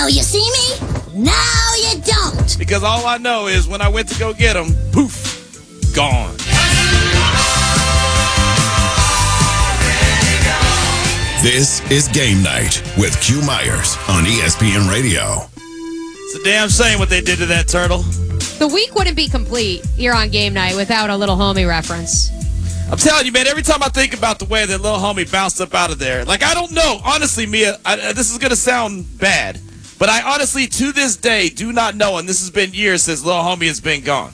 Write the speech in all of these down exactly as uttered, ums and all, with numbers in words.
Oh, you see me? No, you don't. Because all I know is when I went to go get him, poof, gone. This is Game Night with Q Myers on E S P N Radio. It's a damn shame what they did to that turtle. The week wouldn't be complete here on Game Night without a little homie reference. I'm telling you, man, every time I think about the way that little homie bounced up out of there, like, I don't know. Honestly, Mia, I, this is going to sound bad, but I honestly, to this day, do not know, and this has been years since little homie has been gone.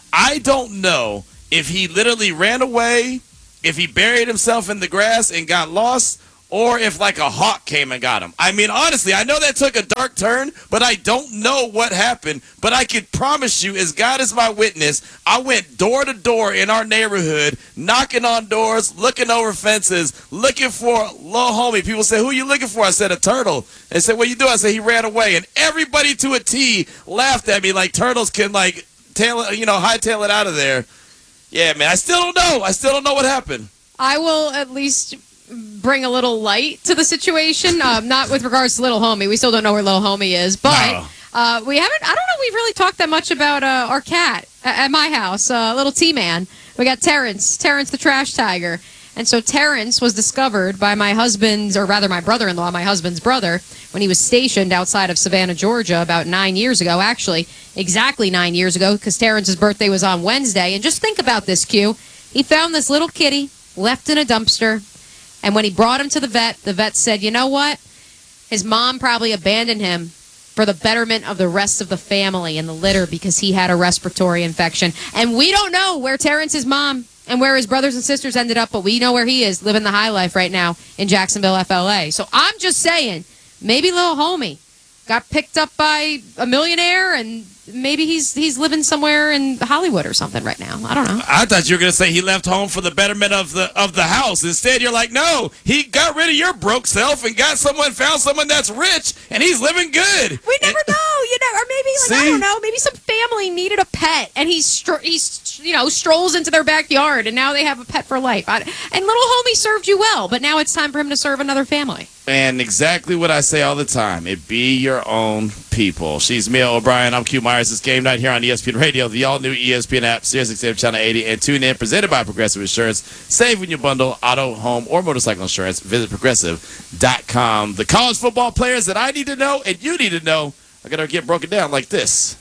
I don't know if he literally ran away, if he buried himself in the grass and got lost, or if, like, a hawk came and got him. I mean, honestly, I know that took a dark turn, but I don't know what happened. But I can promise you, as God is my witness, I went door to door in our neighborhood, knocking on doors, looking over fences, looking for little homie. People say, who are you looking for? I said, a turtle. They said, what you doing? I said, he ran away. And everybody to a T laughed at me like turtles can, like, tail it, you know, hightail it out of there. Yeah, man, I still don't know. I still don't know what happened. I will at least bring a little light to the situation, um, not with regards to little homie. We still don't know where little homie is, but No. uh, we haven't, I don't know, we've really talked that much about uh, our cat at, at my house, uh, little T-Man. We got Terrence, Terrence the trash tiger. And so Terrence was discovered by my husband's, or rather my brother-in-law, my husband's brother, when he was stationed outside of Savannah, Georgia, about nine years ago, actually, exactly nine years ago, because Terrence's birthday was on Wednesday. And just think about this, Q. He found this little kitty left in a dumpster. And when he brought him to the vet, the vet said, you know what? His mom probably abandoned him for the betterment of the rest of the family in the litter because he had a respiratory infection. And we don't know where Terrence's mom and where his brothers and sisters ended up, but we know where he is, living the high life right now in Jacksonville, F L A. So I'm just saying, maybe little homie got picked up by a millionaire and maybe he's he's living somewhere in Hollywood or something right now. I don't know. I thought you were going to say he left home for the betterment of the of the house. Instead, you're like, no, he got rid of your broke self and got someone, found someone that's rich, and he's living good. We never And- know, you know, or maybe like I See? don't know, maybe some family needed a pet, and he's stro- he's you know strolls into their backyard, and now they have a pet for life. I, and little homie served you well, but now it's time for him to serve another family. And exactly what I say all the time. It be your own people. She's Mia O'Brien. I'm Q Myers. It's Game Night here on E S P N Radio, the all-new E S P N app, Sirius X M Channel eighty, and tune in, presented by Progressive Insurance. Save when you bundle auto, home, or motorcycle insurance. Visit progressive dot com. The college football players that I need to know and you need to know are going to get broken down like this.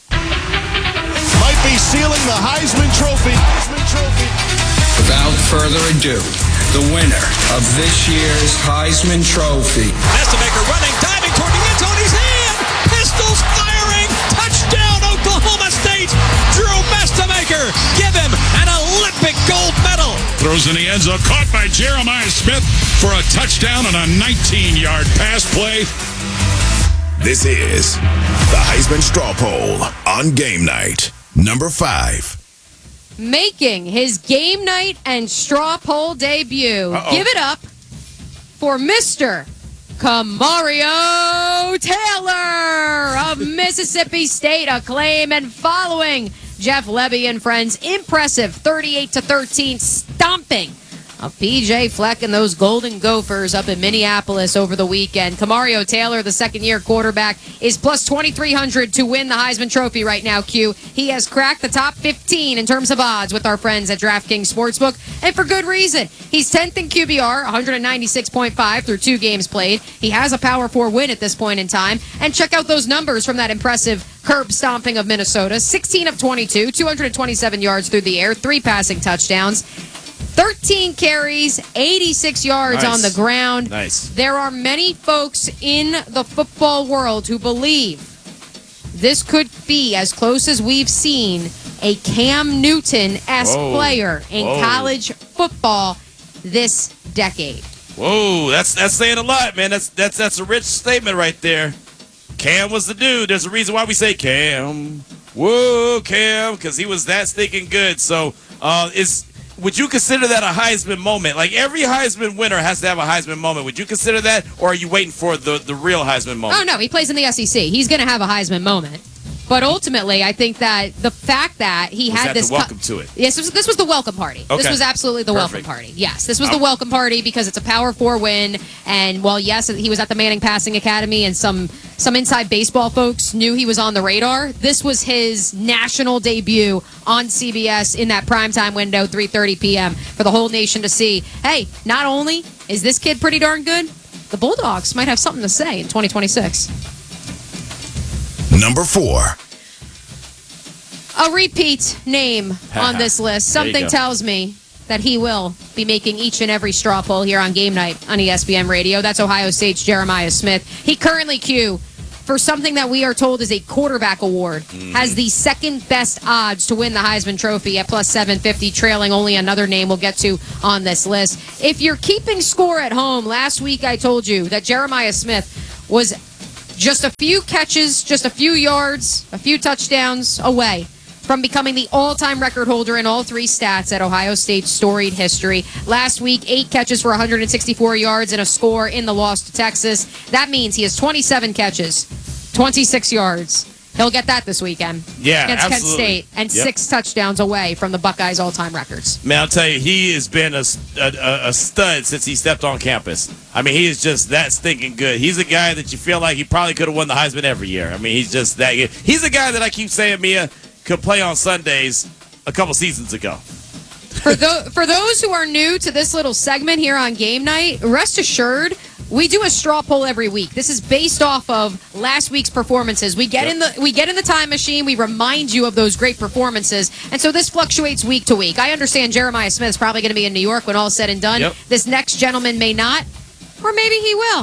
Might be sealing the Heisman Trophy. Heisman Trophy. Without further ado, the winner of this year's Heisman Trophy. Mestamaker running, diving toward the end zone. He's in. Pistols firing. Touchdown, Oklahoma State. Drew Mestamaker. Give him an Olympic gold medal. Throws in the end zone. Caught by Jeremiah Smith for a touchdown on a nineteen-yard pass play. This is the Heisman Straw Poll on Game Night. Number five. Making his game night and straw poll debut. Uh-oh. Give it up for Mister Kamario Taylor of Mississippi State. Acclaim and following Jeff Levy and friends. Impressive thirty-eight to thirteen stomping of P J Fleck and those Golden Gophers up in Minneapolis over the weekend. Kamario Taylor, the second-year quarterback, is plus twenty-three hundred to win the Heisman Trophy right now, Q. He has cracked the top fifteen in terms of odds with our friends at DraftKings Sportsbook, and for good reason. He's tenth in Q B R, one ninety-six point five through two games played. He has a Power four win at this point in time. And check out those numbers from that impressive curb stomping of Minnesota. sixteen of twenty-two, two hundred twenty-seven yards through the air, three passing touchdowns. thirteen carries, eighty-six yards Nice. on the ground. Nice. There are many folks in the football world who believe this could be, as close as we've seen, a Cam Newton-esque Whoa. player in Whoa. college football this decade. Whoa, that's that's saying a lot, man. That's that's that's a rich statement right there. Cam was the dude. There's a reason why we say Cam. Whoa, Cam, because he was that stinking good. So, uh, is would you consider that a Heisman moment? Like, every Heisman winner has to have a Heisman moment. Would you consider that, or are you waiting for the, the real Heisman moment? Oh, no, he plays in the S E C. He's going to have a Heisman moment. But ultimately, I think that the fact that he Was had that this the welcome to it? Yes, this was, this was the welcome party. Okay. This was absolutely the Perfect. welcome party. Yes, this was Oh. the welcome party because it's a Power Four win. And while yes, he was at the Manning Passing Academy, and some some inside baseball folks knew he was on the radar, this was his national debut on C B S in that primetime window, three thirty p.m. for the whole nation to see. Hey, not only is this kid pretty darn good, the Bulldogs might have something to say in twenty twenty-six. Number four. A repeat name on this list. There you Something go. tells me that he will be making each and every straw poll here on Game Night on E S P N Radio. That's Ohio State's Jeremiah Smith. He currently, Q, for something that we are told is a quarterback award, Mm-hmm. has the second best odds to win the Heisman Trophy at plus seven fifty, trailing only another name we'll get to on this list. If you're keeping score at home, last week I told you that Jeremiah Smith was just a few catches, just a few yards, a few touchdowns away from becoming the all-time record holder in all three stats at Ohio State's storied history. Last week, eight catches for one hundred sixty-four yards and a score in the loss to Texas. That means he has twenty-seven catches, twenty-six yards. He'll get that this weekend Yeah, against absolutely. Kent State, and Yep. six touchdowns away from the Buckeyes' all-time records. Man, I'll tell you, he has been a, a, a stud since he stepped on campus. I mean, he is just that stinking good. He's a guy that you feel like he probably could have won the Heisman every year. I mean, he's just that good. He's a guy that I keep saying, Mia, could play on Sundays a couple seasons ago. For, tho- for those who are new to this little segment here on Game Night, rest assured, we do a straw poll every week. This is based off of last week's performances. We get Yep. in the we get in the time machine. We remind you of those great performances, and so this fluctuates week to week. I understand Jeremiah Smith's probably going to be in New York when all is said and done. Yep. This next gentleman may not, or maybe he will.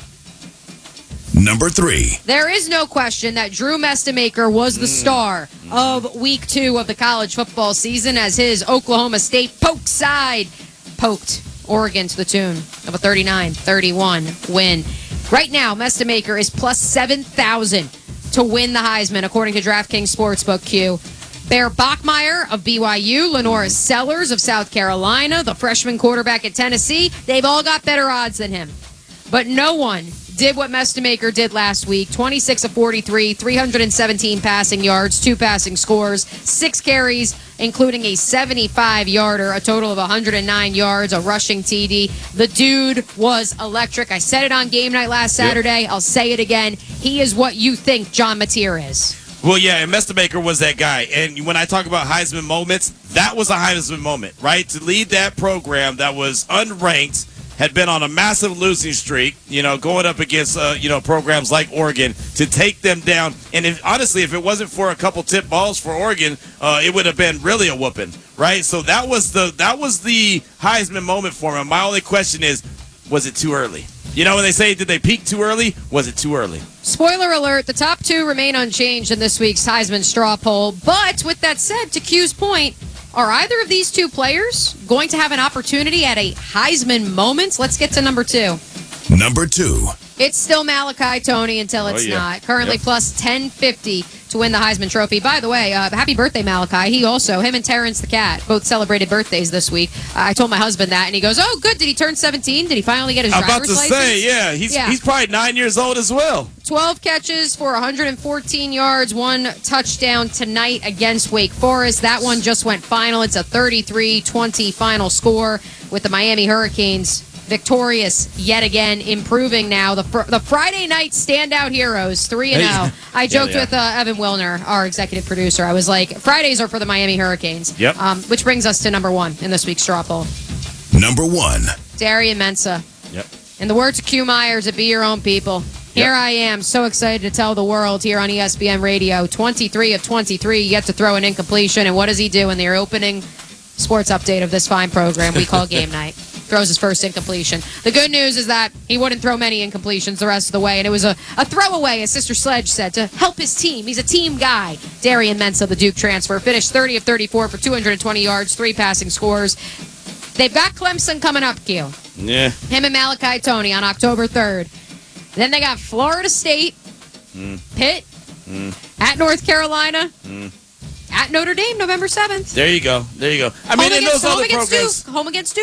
Number three. There is no question that Drew Mestemaker was the star of week two of the college football season as his Oklahoma State poke side poked Oregon to the tune of a thirty-nine thirty-one win. Right now, Mestemaker is plus seven thousand to win the Heisman, according to DraftKings Sportsbook Q. Bear Bachmeyer of B Y U, Lenora Sellers of South Carolina, the freshman quarterback at Tennessee, they've all got better odds than him. But no one did what Mestemaker did last week. twenty-six of forty-three, three hundred seventeen passing yards, two passing scores, six carries, including a seventy-five yarder, a total of one hundred nine yards, a rushing T D. The dude was electric. I said it on Game Night last Saturday. Yep. I'll say it again. He is what you think John Mateer is. Well, yeah, and Mestemaker was that guy. And when I talk about Heisman moments, that was a Heisman moment, right? To lead that program that was unranked, had been on a massive losing streak, you know, going up against, uh, you know, programs like Oregon, to take them down. And if, honestly, if it wasn't for a couple tip balls for Oregon, uh, it would have been really a whooping, right? So that was the that was the Heisman moment for him. My only question is, was it too early? You know, when they say, did they peak too early? Was it too early? Spoiler alert, the top two remain unchanged in this week's Heisman straw poll. But with that said, to Q's point, are either of these two players going to have an opportunity at a Heisman moment? Let's get to number two. Number two. It's still Malachi Tony until it's Oh, yeah. not. Currently Yep. plus ten fifty to win the Heisman Trophy. By the way, uh, happy birthday, Malachi. He also, him and Terrence the cat, both celebrated birthdays this week. Uh, I told my husband that, and he goes, oh, good. Did he turn seventeen? Did he finally get his I'm about driver's to license? say, yeah, he's Yeah. he's probably nine years old as well. twelve catches for one hundred fourteen yards, one touchdown tonight against Wake Forest. That one just went final. It's a thirty-three twenty final score with the Miami Hurricanes victorious yet again, improving now. The fr- the Friday night standout heroes, three and Hey. oh. I joked Yeah, yeah. with uh, Evan Wilner, our executive producer. I was like, Fridays are for the Miami Hurricanes. Yep. Um, which brings us to number one in this week's straw poll. Number one. Darian Mensah. Yep. In the words of Q Myers, it be your own people. Here I am, so excited to tell the world here on E S P N Radio. twenty-three of twenty-three, yet to throw an incompletion. And what does he do in the opening sports update of this fine program we call Game Night? Throws his first incompletion. The good news is that he wouldn't throw many incompletions the rest of the way, and it was a, a throwaway, as Sister Sledge said, to help his team. He's a team guy. Darian Mensah, the Duke transfer, finished thirty of thirty-four for two hundred twenty yards, three passing scores. They've got Clemson coming up, Q. Yeah. Him and Malachi Tony on October third. Then they got Florida State, Mm. Pitt, Mm. at North Carolina, Mm. at Notre Dame, November seventh. There you go. There you go. I mean, home in against, those home other against programs. Duke. Home against Duke.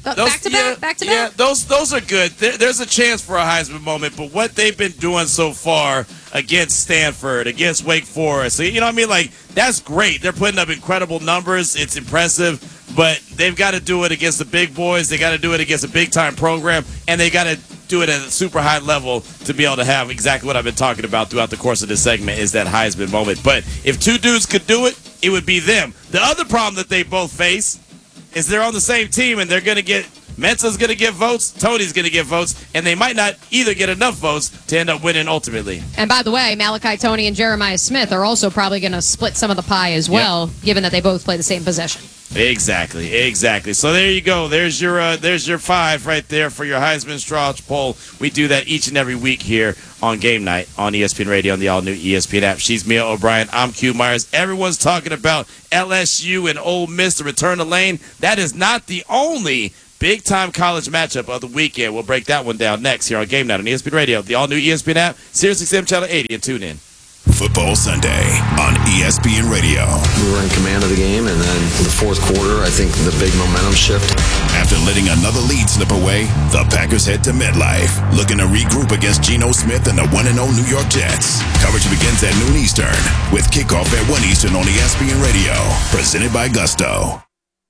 Uh, Those- back to yeah, back, back to yeah, back. those those are good. There, there's a chance for a Heisman moment, but what they've been doing so far against Stanford, against Wake Forest, you know what I mean? Like, that's great. They're putting up incredible numbers. It's impressive, but they've got to do it against the big boys. They got to do it against a big-time program, and they got to do it at a super high level to be able to have exactly what I've been talking about throughout the course of this segment is that Heisman moment. But if two dudes could do it, it would be them. The other problem that they both face is they're on the same team, and they're going to get Mensa's going to get votes, Tony's going to get votes, and they might not either get enough votes to end up winning ultimately. And by the way, Malachi Tony and Jeremiah Smith are also probably going to split some of the pie as well, yep. given that they both play the same position. Exactly, exactly. So there you go. There's your uh, there's your five right there for your Heisman Straw Poll. We do that each and every week here on Game Night on E S P N Radio on the all-new E S P N app. She's Mia O'Brien. I'm Q Myers. Everyone's talking about L S U and Ole Miss to return to Lane. That is not the only big-time college matchup of the weekend. We'll break that one down next here on Game Night on E S P N Radio, the all-new E S P N app, Sirius X M Channel eighty, and tune in. Football Sunday on E S P N Radio. We were in command of the game, and then in the fourth quarter, I think the big momentum shift. After letting another lead slip away, the Packers head to MetLife, looking to regroup against Geno Smith and the one and oh New York Jets. Coverage begins at noon Eastern, with kickoff at one Eastern on E S P N Radio, presented by Gusto.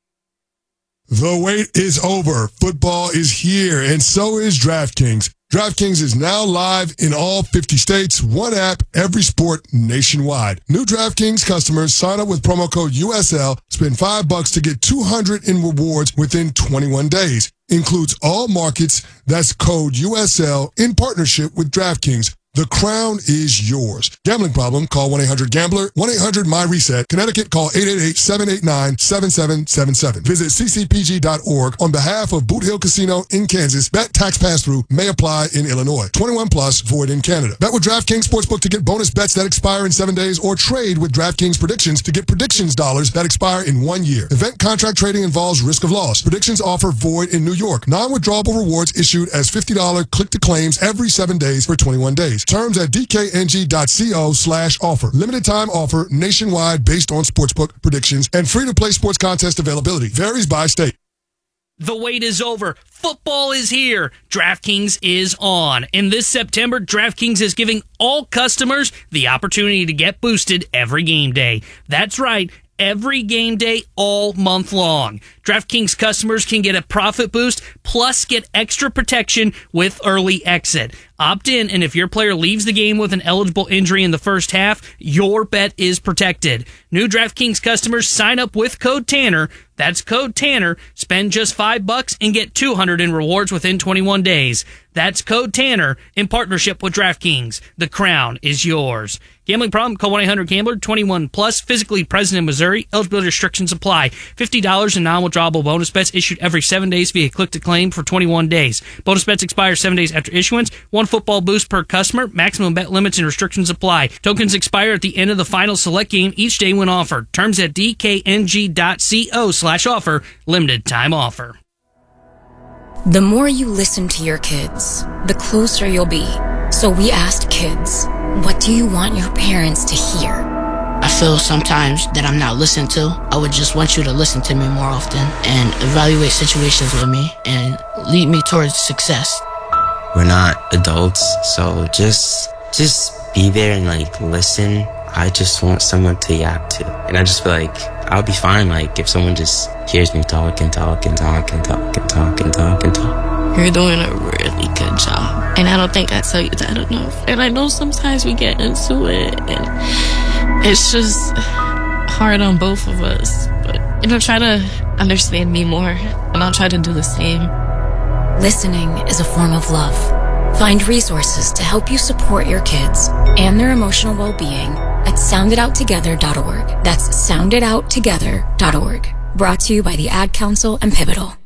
The wait is over. Football is here, and so is DraftKings. DraftKings is now live in all fifty states, one app, every sport nationwide. New DraftKings customers sign up with promo code U S L, spend five bucks to get two hundred in rewards within twenty-one days. Includes all markets. That's code U S L in partnership with DraftKings. The crown is yours. Gambling problem? Call one eight hundred gambler, one eight hundred my reset. Connecticut, call eight eight eight, seven eight nine, seven seven seven seven. Visit c c p g dot org on behalf of Boot Hill Casino in Kansas. Bet tax pass-through may apply in Illinois. twenty-one plus, void in Canada. Bet with DraftKings Sportsbook to get bonus bets that expire in seven days, or trade with DraftKings Predictions to get predictions dollars that expire in one year. Event contract trading involves risk of loss. Predictions offer void in New York. Non-withdrawable rewards issued as fifty dollars click-to-claims every seven days for twenty-one days. Terms at d k n g dot co slash offer. Limited time offer nationwide based on sportsbook predictions and free-to-play sports contest availability. Varies by state. The wait is over. Football is here. DraftKings is on. And this September, DraftKings is giving all customers the opportunity to get boosted every game day. That's right. Every game day all month long. DraftKings customers can get a profit boost plus get extra protection with early exit. Opt in, and if your player leaves the game with an eligible injury in the first half, your bet is protected. New DraftKings customers sign up with code Tanner. That's code Tanner. Spend just five bucks and get two hundred in rewards within twenty-one days. That's code Tanner in partnership with DraftKings. The crown is yours. Gambling problem? Call one eight hundred gambler, twenty-one plus, physically present in Missouri. Eligibility restrictions apply. fifty dollars in non-withdrawable bonus bets issued every seven days via click-to-claim for twenty-one days. Bonus bets expire seven days after issuance. One football boost per customer. Maximum bet limits and restrictions apply. Tokens expire at the end of the final select game each day when offered. Terms at d k n g dot co slash offer. Limited time offer. The more you listen to your kids, the closer you'll be. So we asked kids, what do you want your parents to hear? I feel sometimes that I'm not listened to. I would just want you to listen to me more often and evaluate situations with me and lead me towards success. We're not adults, so just just be there and like listen. I just want someone to yap to. And I just feel like I'll be fine like if someone just hears me talk and talk and talk and talk and talk and talk and talk. You're doing a really good job. And I don't think I tell you that enough. And I know sometimes we get into it and it's just hard on both of us. But, you know, try to understand me more and I'll try to do the same. Listening is a form of love. Find resources to help you support your kids and their emotional well-being at sound it out together dot org. That's sound it out together dot org. Brought to you by the Ad Council and Pivotal.